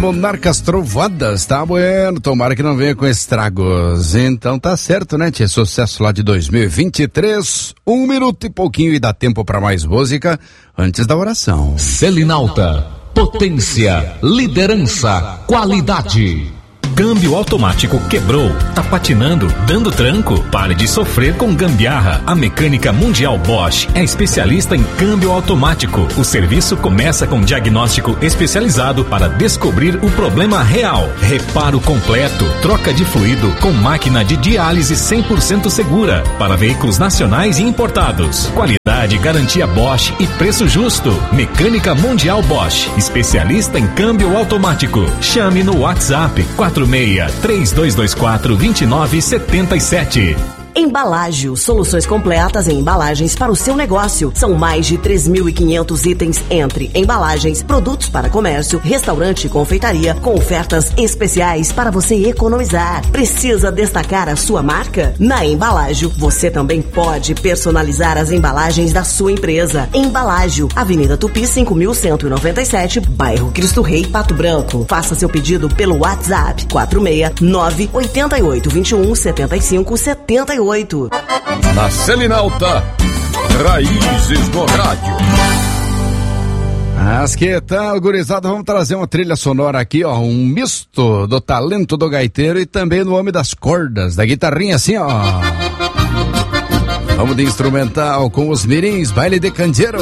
Monarcas Trovadas, tá bueno, tomara que não venha com estragos. Então tá certo, né, tia? Sucesso lá de 2023, 1 minuto e pouquinho e dá tempo pra mais música antes da oração. Selinalta, potência, liderança, qualidade. Câmbio automático quebrou, tá patinando, dando tranco? Pare de sofrer com gambiarra. A Mecânica Mundial Bosch é especialista em câmbio automático. O serviço começa com diagnóstico especializado para descobrir o problema real. Reparo completo, troca de fluido com máquina de diálise 100% segura para veículos nacionais e importados. Qualidade, garantia Bosch e preço justo. Mecânica Mundial Bosch, especialista em câmbio automático. Chame no WhatsApp 46-3224-2977. Embalágio, soluções completas em embalagens para o seu negócio. São mais de 3.500 itens entre embalagens, produtos para comércio, restaurante e confeitaria, com ofertas especiais para você economizar. Precisa destacar a sua marca? Na Embalágio, você também pode personalizar as embalagens da sua empresa. Embalágio, Avenida Tupi 5197, bairro Cristo Rei, Pato Branco. Faça seu pedido pelo WhatsApp 469-8121-7578. Na Selinalta, Raízes do Rádio. Mas que tal, gurizada? Vamos trazer uma trilha sonora aqui, ó, um misto do talento do gaiteiro e também do homem das cordas, da guitarrinha assim, ó. Vamos de instrumental com os mirins, baile de candeeiro.